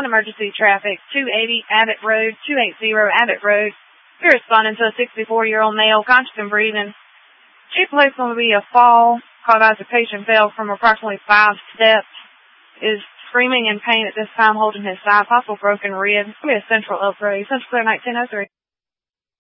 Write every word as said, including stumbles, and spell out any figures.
Emergency traffic, two eighty Abbott Road, two eighty Abbott Road. You're responding to a sixty-four-year-old male, conscious and breathing. Chief policeman will be a fall, called as the patient fell from approximately five steps, is screaming in pain at this time, holding his side, possible broken rib. It'll be a central upgrade. Central Clear nineteen oh three.